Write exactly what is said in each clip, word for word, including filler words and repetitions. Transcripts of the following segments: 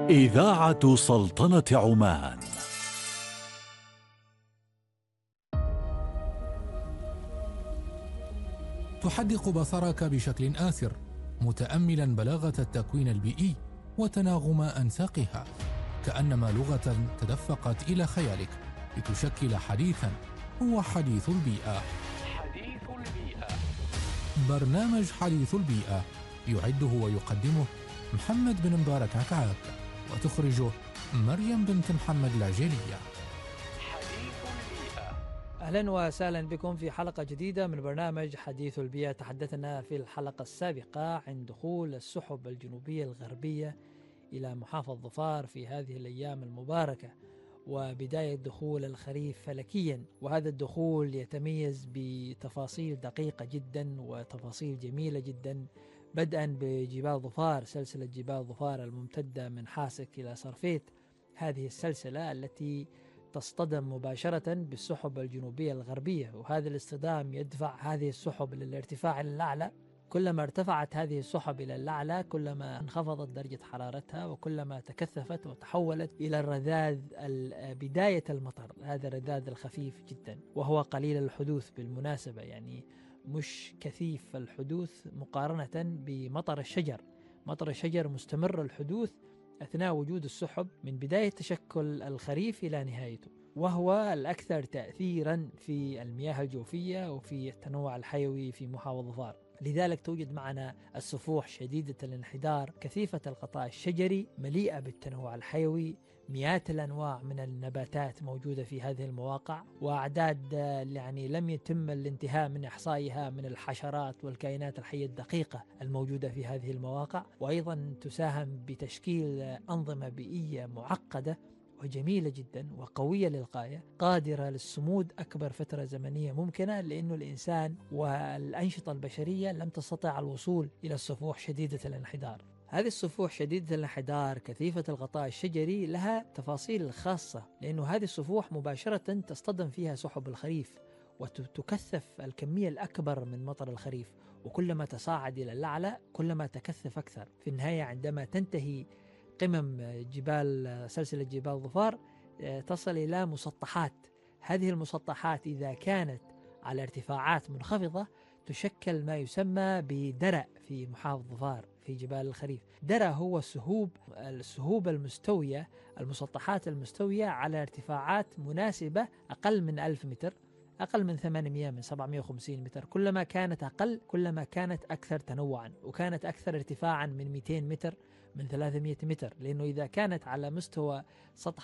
إذاعة سلطنة عمان. تحدق بصرك بشكل آثر، متأملا بلاغة التكوين البيئي وتناغم أنساقها، كأنما لغة تدفقت إلى خيالك لتشكل حديثا هو حديث البيئة. حديث البيئة، برنامج حديث البيئة يعده ويقدمه محمد بن مبارك عكعاك، وتخرجه مريم بنت محمد العجيلية. حديث البيئة. أهلا وسهلا بكم في حلقة جديدة من برنامج حديث البيئة. تحدثنا في الحلقة السابقة عن دخول السحب الجنوبية الغربية إلى محافظة ظفار في هذه الأيام المباركة، وبداية دخول الخريف فلكيا، وهذا الدخول يتميز بتفاصيل دقيقة جدا وتفاصيل جميلة جدا، بدءا بجبال ظفار، سلسلة جبال ظفار الممتدة من حاسك إلى صرفيت. هذه السلسلة التي تصطدم مباشرة بالسحب الجنوبية الغربية، وهذا الاصطدام يدفع هذه السحب للارتفاع إلى الأعلى. كلما ارتفعت هذه السحب إلى الأعلى كلما انخفضت درجة حرارتها، وكلما تكثفت وتحولت إلى الرذاذ بداية المطر. هذا الرذاذ الخفيف جدا وهو قليل الحدوث بالمناسبة، يعني مش كثيف الحدوث مقارنة بمطر الشجر. مطر الشجر مستمر الحدوث أثناء وجود السحب من بداية تشكل الخريف إلى نهايته، وهو الأكثر تأثيرا في المياه الجوفية وفي التنوع الحيوي في محافظة ظفار. لذلك توجد معنا السفوح شديدة الانحدار، كثيفة الغطاء الشجري، مليئة بالتنوع الحيوي، مئات الأنواع من النباتات موجودة في هذه المواقع، وأعداد يعني لم يتم الانتهاء من إحصائها من الحشرات والكائنات الحية الدقيقة الموجودة في هذه المواقع. وأيضا تساهم بتشكيل أنظمة بيئية معقدة وجميلة جدا وقوية للغاية، قادرة للصمود أكبر فترة زمنية ممكنة، لأنه الإنسان والأنشطة البشرية لم تستطع الوصول إلى السفوح شديدة الانحدار. هذه السفوح شديدة الانحدار كثيفة الغطاء الشجري لها تفاصيل خاصة، لأنه هذه السفوح مباشرة تصطدم فيها سحب الخريف وتكثف الكمية الأكبر من مطر الخريف، وكلما تصاعد إلى الأعلى كلما تكثف أكثر. في النهاية عندما تنتهي قمم جبال سلسلة جبال ظفار تصل إلى مسطحات. هذه المسطحات إذا كانت على ارتفاعات منخفضة تشكل ما يسمى بدرة في محافظة ظفار في جبال الخريف. درة هو السهوب السهوب المستوية، المسطحات المستوية على ارتفاعات مناسبة أقل من ألف متر، أقل من ثمانمئة، من سبعمئة وخمسين متر. كلما كانت أقل كلما كانت أكثر تنوعا، وكانت أكثر ارتفاعا من مئتين متر، من ثلاثمئة متر، لأنه إذا كانت على مستوى سطح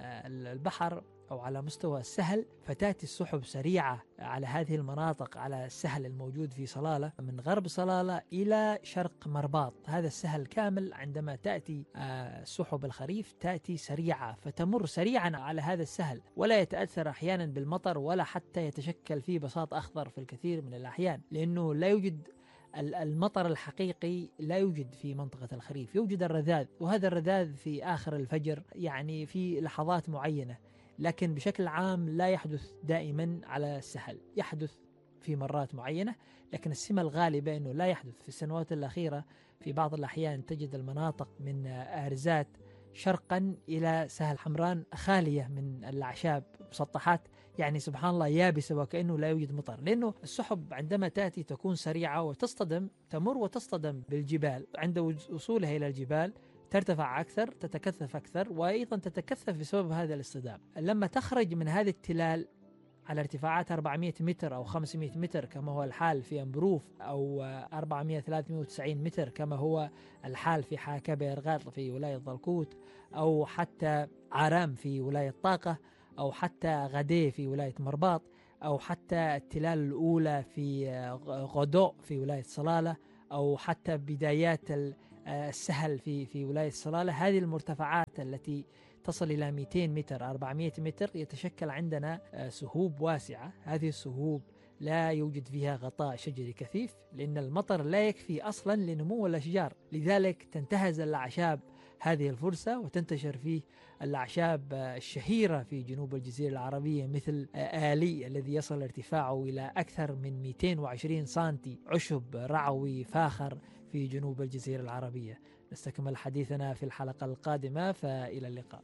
البحر أو على مستوى السهل فتأتي السحب سريعة على هذه المناطق، على السهل الموجود في صلالة، من غرب صلالة إلى شرق مرباط. هذا السهل كامل عندما تأتي سحب الخريف تأتي سريعة، فتمر سريعا على هذا السهل ولا يتأثر أحيانا بالمطر، ولا حتى يتشكل فيه بساط أخضر في الكثير من الأحيان، لأنه لا يوجد المطر الحقيقي، لا يوجد في منطقة الخريف. يوجد الرذاذ، وهذا الرذاذ في آخر الفجر، يعني في لحظات معينة، لكن بشكل عام لا يحدث دائما على السهل، يحدث في مرات معينة، لكن السمة الغالبة أنه لا يحدث. في السنوات الأخيرة في بعض الأحيان تجد المناطق من أرزات شرقا إلى سهل حمران خالية من الأعشاب، مسطحات يعني سبحان الله يابسة وكأنه لا يوجد مطر، لأنه السحب عندما تأتي تكون سريعة وتصطدم، تمر وتصطدم بالجبال. عند وصولها إلى الجبال ترتفع أكثر، تتكثف أكثر، وأيضا تتكثف بسبب هذا الاصطدام. لما تخرج من هذه التلال على ارتفاعات أربعمئة متر أو خمسمئة متر كما هو الحال في أمبروف، أو أربعمئة وثلاثمئة وتسعين متر كما هو الحال في حاكة إرغاط في ولاية ضلكوت، أو حتى عرام في ولاية طاقة، أو حتى غدي في ولاية مرباط، أو حتى التلال الأولى في غدوء في ولاية صلالة، أو حتى بدايات السهل في في ولاية صلالة. هذه المرتفعات التي تصل إلى مئتين متر، أربعمئة متر، يتشكل عندنا سهوب واسعة. هذه السهوب لا يوجد فيها غطاء شجري كثيف، لأن المطر لا يكفي أصلا لنمو الأشجار، لذلك تنتهز الأعشاب هذه الفرصة وتنتشر فيه الأعشاب الشهيرة في جنوب الجزيرة العربية، مثل آلي الذي يصل ارتفاعه إلى أكثر من مئتين وعشرين سنتي، عشب رعوي فاخر في جنوب الجزيرة العربية. نستكمل حديثنا في الحلقة القادمة، فإلى اللقاء.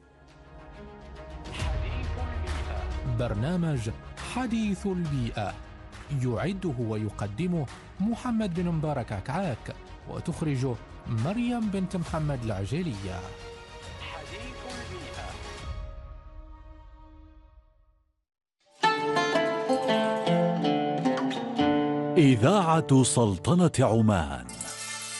حديث البيئة. برنامج حديث البيئة يعده ويقدمه محمد بن مبارك عكعاك، وتخرجه مريم بنت محمد العجيلية. حديث البيئة. إذاعة سلطنة عمان.